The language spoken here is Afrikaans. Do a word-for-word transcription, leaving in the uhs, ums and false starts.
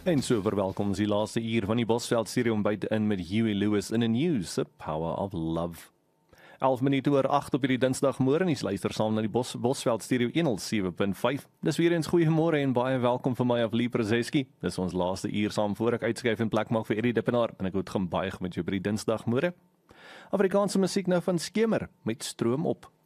En so verwelkom ons die laaste uur van die Bosveld Studio ontbyt in met Huey Lewis in the News, The Power of Love. elf minute oor agt op hierdie Dinsdagmôre en jy luister saam na die Bos, Bosveld Studio honderd sewe punt vyf. Dis weer eens goeiemôre en baie welkom vir my af Lee Prezeski. Dis ons laaste uur saam voor ek uitskuif en plek maak vir Eddie Dippenaar en ek het gaan baie met jou by die Dinsdagmôre. Afrikaanse musiek nou van Skemer met Stroom op.